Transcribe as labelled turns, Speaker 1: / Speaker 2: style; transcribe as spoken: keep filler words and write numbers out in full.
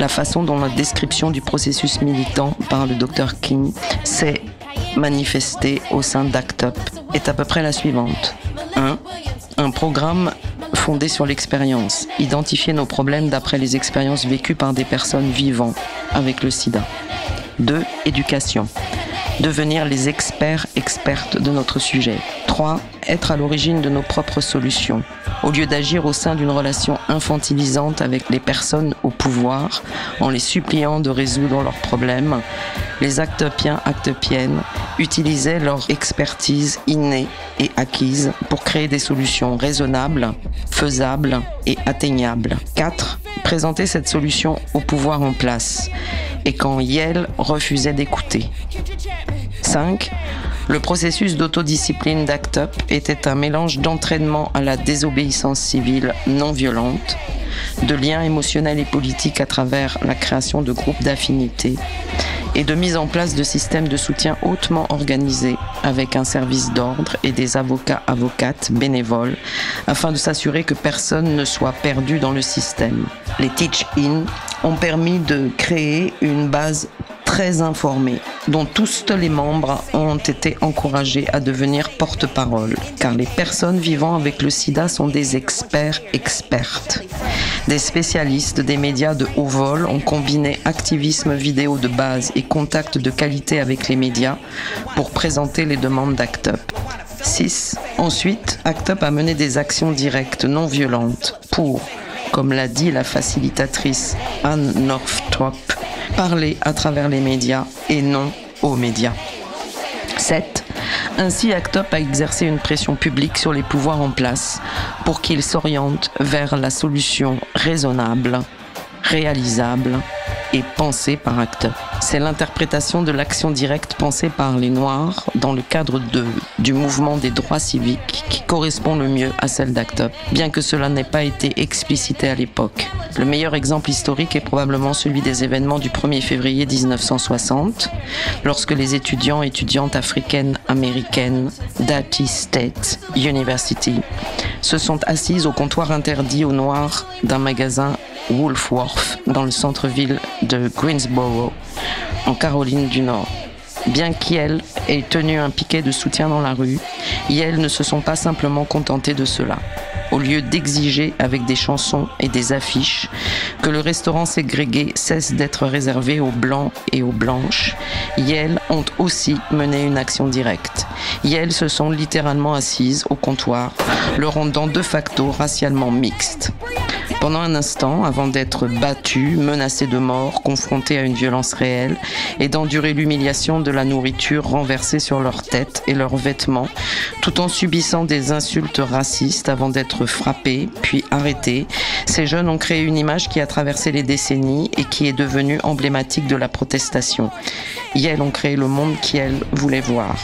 Speaker 1: La façon dont la description du processus militant par le docteur King s'est manifestée au sein d'Act Up est à peu près la suivante. un. Un programme fondé sur l'expérience. Identifier nos problèmes d'après les expériences vécues par des personnes vivant avec le sida. deux. Éducation. Devenir les experts, expertes de notre sujet. trois. Être à l'origine de nos propres solutions. Au lieu d'agir au sein d'une relation infantilisante avec les personnes au pouvoir, en les suppliant de résoudre leurs problèmes, les actopiens, actopiennes utilisaient leur expertise innée et acquise pour créer des solutions raisonnables, faisables et atteignables. quatre. Présenter cette solution au pouvoir en place, et quand Yale refusait d'écouter. cinq. Le processus d'autodiscipline d'Act Up était un mélange d'entraînement à la désobéissance civile non violente, de liens émotionnels et politiques à travers la création de groupes d'affinité et de mise en place de systèmes de soutien hautement organisés avec un service d'ordre et des avocats-avocates bénévoles afin de s'assurer que personne ne soit perdu dans le système. Les Teach-In ont permis de créer une base très informés, dont tous les membres ont été encouragés à devenir porte-parole, car les personnes vivant avec le sida sont des experts expertes. Des spécialistes des médias de haut vol ont combiné activisme vidéo de base et contact de qualité avec les médias pour présenter les demandes d'Act Up. six. Ensuite, Act Up a mené des actions directes non violentes pour, comme l'a dit la facilitatrice Anne Northrop, parler à travers les médias et non aux médias. sept. Ainsi, Act Up a exercé une pression publique sur les pouvoirs en place pour qu'ils s'orientent vers la solution raisonnable, réalisable et pensée par Act Up. C'est l'interprétation de l'action directe pensée par les Noirs dans le cadre de, du mouvement des droits civiques qui correspond le mieux à celle d'Act Up, bien que cela n'ait pas été explicité à l'époque. Le meilleur exemple historique est probablement celui des événements du premier février dix-neuf cent soixante, lorsque les étudiants et étudiantes africaines américaines d'Atty State University se sont assises au comptoir interdit aux Noirs d'un magasin Woolworth dans le centre-ville de Greensboro, en Caroline du Nord. Bien qu'Yale ait tenu un piquet de soutien dans la rue, Yale ne se sont pas simplement contentés de cela. Au lieu d'exiger avec des chansons et des affiches que le restaurant ségrégué cesse d'être réservé aux blancs et aux blanches, Yale ont aussi mené une action directe. Yale se sont littéralement assises au comptoir, le rendant de facto racialement mixte. Pendant un instant, avant d'être battus, menacés de mort, confrontés à une violence réelle et d'endurer l'humiliation de la nourriture renversée sur leurs têtes et leurs vêtements, tout en subissant des insultes racistes avant d'être frappés, puis arrêtés, ces jeunes ont créé une image qui a traversé les décennies et qui est devenue emblématique de la protestation. Yale ont créé le monde qu'Yale voulait voir.